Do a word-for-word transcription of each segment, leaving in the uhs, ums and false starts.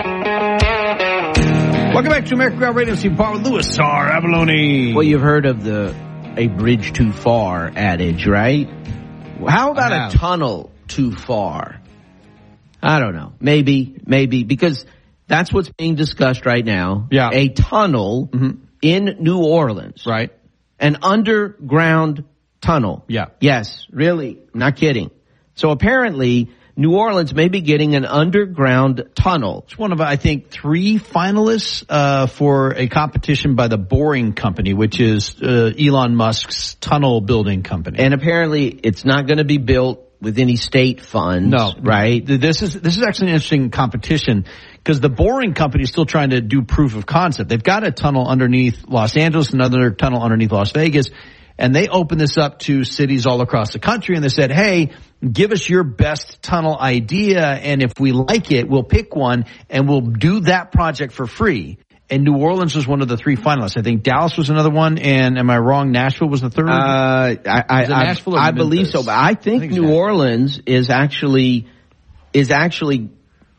Welcome back to American Ground Radio. Steve Parr with Louis R. Abalone. Well, you've heard of the a bridge too far adage, right? How about a tunnel too far? I don't know. Maybe, maybe, because that's what's being discussed right now. Yeah. A tunnel mm-hmm. in New Orleans. Right. An underground tunnel. Yeah. Yes, really. Not kidding. So apparently, New Orleans may be getting an underground tunnel. It's one of, I think, three finalists uh, for a competition by the Boring Company, which is uh, Elon Musk's tunnel building company. And apparently, it's not going to be built with any state funds. No, right? This is this is actually an interesting competition because the Boring Company is still trying to do proof of concept. They've got a tunnel underneath Los Angeles, another tunnel underneath Las Vegas, and they opened this up to cities all across the country, and they said, hey, give us your best tunnel idea, and if we like it, we'll pick one, and we'll do that project for free. And New Orleans was one of the three finalists. I think Dallas was another one, and am I wrong? Nashville was the third? Uh, I, I, Nashville I, I believe so, but I think, I think New Nashville. Orleans is actually, is actually,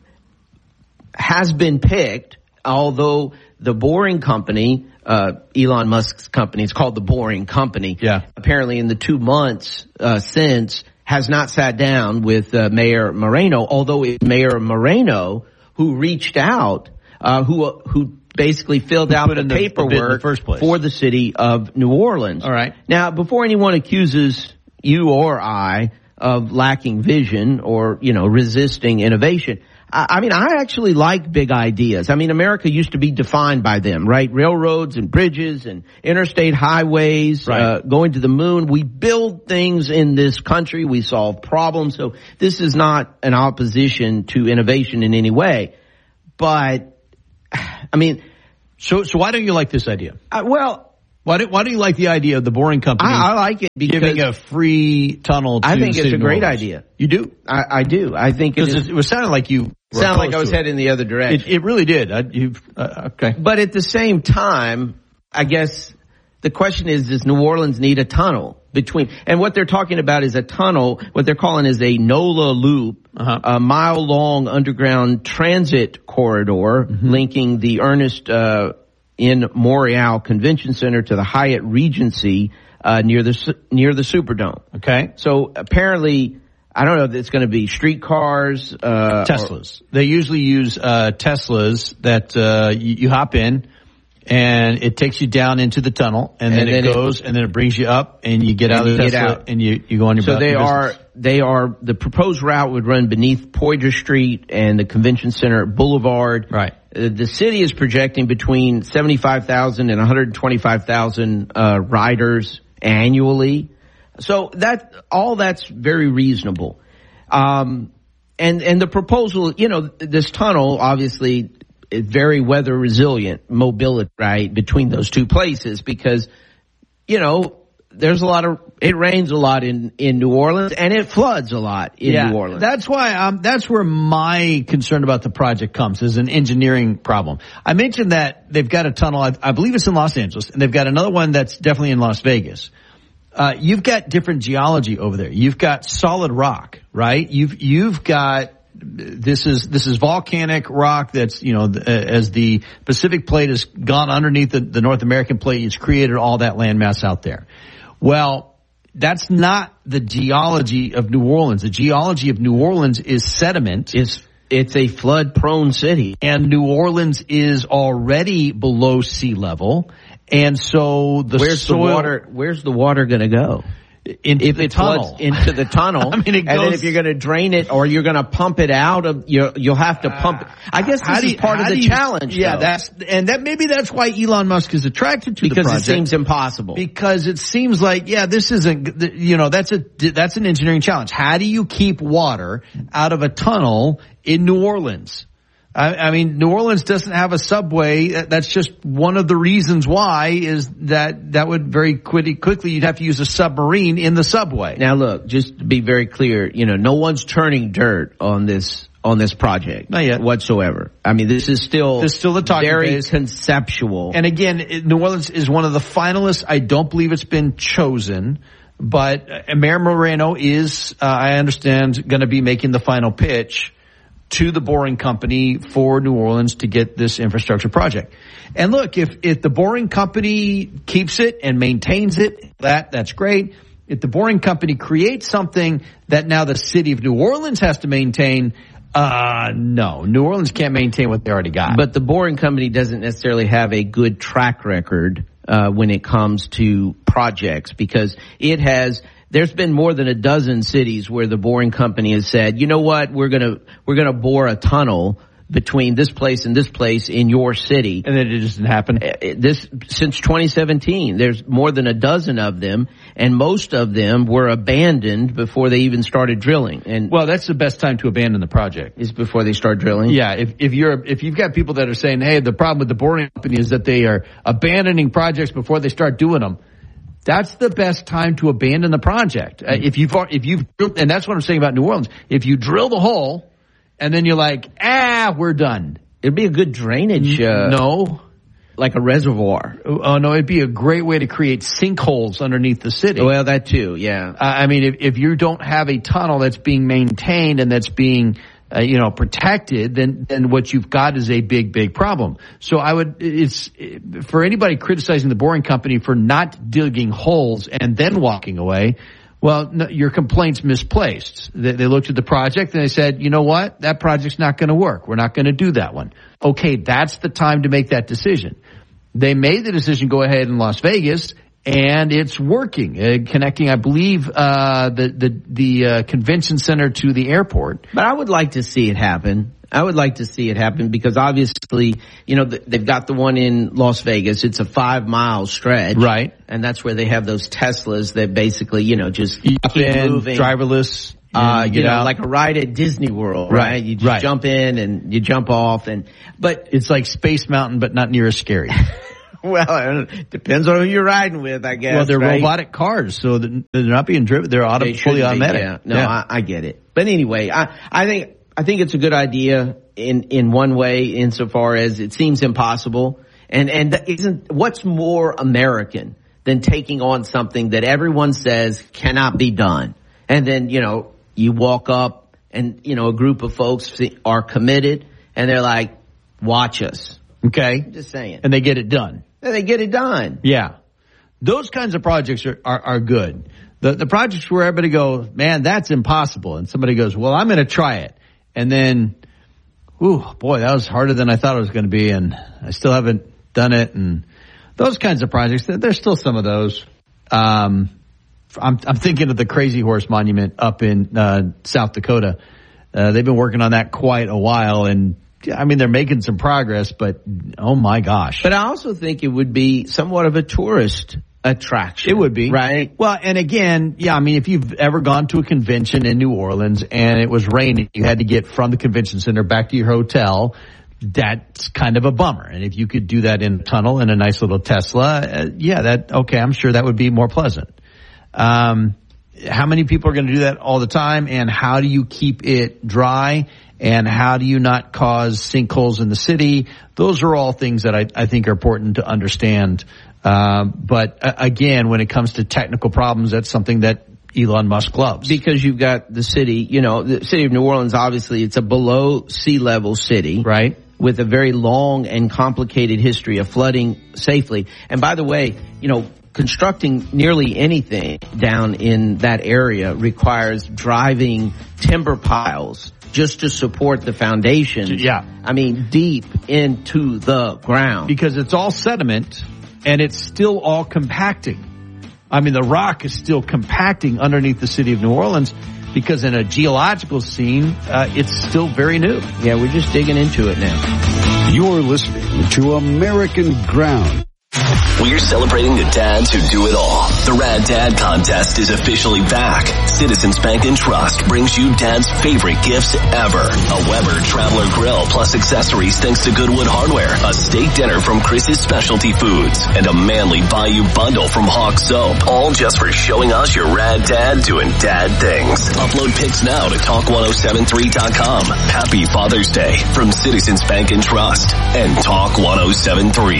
has been picked, although the Boring Company, uh, Elon Musk's company, it's called the Boring Company. Yeah. Apparently in the two months, uh, since, has not sat down with, uh, Mayor Moreno, although it's Mayor Moreno who reached out, uh, who, who, basically filled out the, the paperwork the first place. for the city of New Orleans. All right. Now, before anyone accuses you or I of lacking vision or, you know, resisting innovation, I, I mean, I actually like big ideas. I mean, America used to be defined by them, right? Railroads and bridges and interstate highways, right. uh, going to the moon. We build things in this country. We solve problems. So this is not an opposition to innovation in any way. But I mean, so so why don't you like this idea? Uh, well, why do why do you like the idea of the Boring Company? I, I like it because giving a free tunnel. To I think it's a great Orleans. idea. You do? I, I do. I think it, is, it was sounding like you sounded like I was heading the other direction. It, it really did. I, you uh, okay? But at the same time, I guess the question is: does New Orleans need a tunnel between? And what they're talking about is a tunnel. What they're calling is a NOLA loop, uh-huh. a mile-long underground transit corridor mm-hmm. linking the Ernest uh, in Montreal Convention Center to the Hyatt Regency uh, near the near the Superdome. Okay. So apparently, I don't know if it's going to be streetcars, uh, Teslas. Or, they usually use uh, Teslas that uh, you, you hop in. And it takes you down into the tunnel, and, and then, then it goes, it, and then it brings you up, and you get out of the Tesla, out. and you, you go on your So bu- they your are, they are, the proposed route would run beneath Poydras Street and the Convention Center Boulevard. Right. Uh, the city is projecting between seventy-five thousand and one hundred twenty-five thousand uh, riders annually. So that, all that's very reasonable. Um, and, and the proposal, you know, this tunnel, obviously, very weather resilient mobility, right, between those two places because, you know, there's a lot of, it rains a lot in, in New Orleans and it floods a lot in yeah, New Orleans. That's why, um, that's where my concern about the project comes is an engineering problem. I mentioned that they've got a tunnel, I, I believe it's in Los Angeles, and they've got another one that's definitely in Las Vegas. Uh, you've got different geology over there. You've got solid rock, right? You've, you've got, This is this is volcanic rock that's, you know, as the Pacific plate has gone underneath the, the North American plate, it's created all that landmass out there. Well, that's not the geology of New Orleans. The geology of New Orleans is sediment. It's, it's a flood-prone city. And New Orleans is already below sea level. And so the where's soil... the water, where's the water going to go? Into if the it tunnel. floods into the tunnel, I mean, it and goes, then if you're going to drain it or you're going to pump it out of, you'll, you'll have to pump it. I guess this you, is part of the you, challenge. Yeah, though. that's and that maybe that's why Elon Musk is attracted to because the project it seems impossible. Because it seems like yeah, this isn't you know that's a that's an engineering challenge. How do you keep water out of a tunnel in New Orleans? I, I mean, New Orleans doesn't have a subway. That's just one of the reasons why is that that would very quickly, quickly you'd have to use a submarine in the subway. Now look, just to be very clear, you know, no one's turning dirt on this, on this project. Not yet. Whatsoever. I mean, this is still, this is still the talking very phase. Conceptual. And again, it, New Orleans is one of the finalists. I don't believe it's been chosen, but uh, Mayor Moreno is, uh, I understand, going to be making the final pitch to the Boring Company for New Orleans to get this infrastructure project. And look, if, if the Boring Company keeps it and maintains it, that, that's great. If the Boring Company creates something that now the city of New Orleans has to maintain, uh, no, New Orleans can't maintain what they already got. But the Boring Company doesn't necessarily have a good track record, uh, when it comes to projects, because it has, there's been more than a dozen cities where the Boring Company has said, you know what, we're gonna, we're gonna bore a tunnel between this place and this place in your city. And then it just didn't happen. This, since twenty seventeen, there's more than a dozen of them, and most of them were abandoned before they even started drilling. And well, that's the best time to abandon the project. Is before they start drilling? Yeah, if, if you're, if you've got people that are saying, hey, the problem with the Boring Company is that they are abandoning projects before they start doing them, that's the best time to abandon the project. Uh, if you've, if you've, and that's what I'm saying about New Orleans. If you drill the hole, and then you're like, ah, we're done. It'd be a good drainage. Uh, no. Like a reservoir. Oh, no, it'd be a great way to create sinkholes underneath the city. Well, that too, yeah. Uh, I mean, if, if you don't have a tunnel that's being maintained and that's being, uh, you know, protected, then, then what you've got is a big, big problem. So I would, it's, for anybody criticizing the Boring Company for not digging holes and then walking away, well, no, your complaint's misplaced. They, they looked at the project and they said, you know what? That project's not going to work. We're not going to do that one. Okay, that's the time to make that decision. They made the decision, go ahead in Las Vegas, and it's working. Uh, connecting, I believe, uh, the, the, the, uh, convention center to the airport. But I would like to see it happen. I would like to see it happen because obviously, you know, they've got the one in Las Vegas. It's a five mile stretch. Right. And that's where they have those Teslas that basically, you know, just you keep in, moving. Driverless. Uh, you know, out. like a ride at Disney World, right? Right. You just right. jump in and you jump off and, but it's like Space Mountain, but not near as scary. Well, it depends on who you're riding with, I guess. Well, they're right? robotic cars, so they're not being driven. They're auto, they fully automatic. Be, yeah. No, yeah. I, I get it. But anyway, I, I think, I think it's a good idea in, in one way, insofar as it seems impossible. And, and isn't, what's more American than taking on something that everyone says cannot be done? And then, you know, you walk up and, you know, a group of folks are committed and they're like, watch us. Okay. I'm just saying. And they get it done. And they get it done. Yeah. Those kinds of projects are, are, are good. The, the projects where everybody goes, man, that's impossible. And somebody goes, well, I'm going to try it. And then, ooh, boy, that was harder than I thought it was going to be. And I still haven't done it. And those kinds of projects, there's still some of those. Um, I'm, I'm thinking of the Crazy Horse Monument up in, uh, South Dakota. Uh, they've been working on that quite a while. And I mean, they're making some progress, but oh my gosh. But I also think it would be somewhat of a tourist attraction. It would be. Right? Well, and again, yeah, I mean, if you've ever gone to a convention in New Orleans and it was raining, you had to get from the convention center back to your hotel, that's kind of a bummer. And if you could do that in a tunnel in a nice little Tesla, uh, yeah, that, okay, I'm sure that would be more pleasant. Um, how many people are going to do that all the time? And how do you keep it dry? And how do you not cause sinkholes in the city? Those are all things that I, I think are important to understand. Um, but uh, again, when it comes to technical problems, that's something that Elon Musk loves. Because you've got the city, you know, the city of New Orleans, obviously it's a below sea level city. Right. With a very long and complicated history of flooding safely. And by the way, you know, constructing nearly anything down in that area requires driving timber piles just to support the foundation. Yeah. I mean, deep into the ground. Because it's all sediment and it's still all compacting. I mean, the rock is still compacting underneath the city of New Orleans because in a geological scene, uh, it's still very new. Yeah, we're just digging into it now. You're listening to American Ground. We're celebrating the dads who do it all. The Rad Dad Contest is officially back. Citizens Bank and Trust brings you Dad's favorite gifts ever. A Weber Traveler Grill plus accessories thanks to Goodwood Hardware. A steak dinner from Chris's Specialty Foods. And a Manly Bayou Bundle from Hawk Soap. All just for showing us your Rad Dad doing dad things. Upload pics now to talk ten seventy-three dot com. Happy Father's Day from Citizens Bank and Trust and Talk ten seventy-three.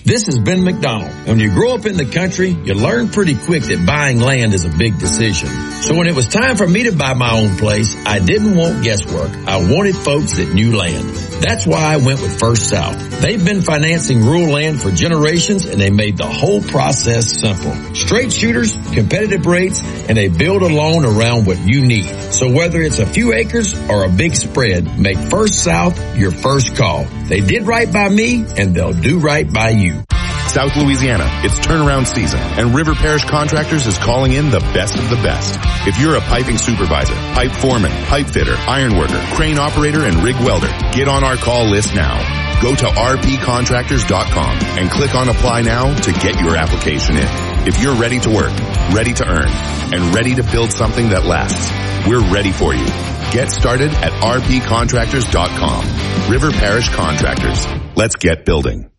This is Ben McDonald. When you grow up in the country, you learn pretty quick that buying land is a big decision. So when it was time for me to buy my own place, I didn't want guesswork. I wanted folks that knew land. That's why I went with First South. They've been financing rural land for generations, and they made the whole process simple. Straight shooters, competitive rates, and they build a loan around what you need. So whether it's a few acres or a big spread, make First South your first call. They did right by me, and they'll do right by you. South Louisiana, it's turnaround season, and River Parish Contractors is calling in the best of the best. If you're a piping supervisor, pipe foreman, pipe fitter, iron worker, crane operator, and rig welder, get on our call list now. Go to r p contractors dot com and click on Apply Now to get your application in. If you're ready to work, ready to earn, and ready to build something that lasts, we're ready for you. Get started at r p contractors dot com. River Parish Contractors. Let's get building.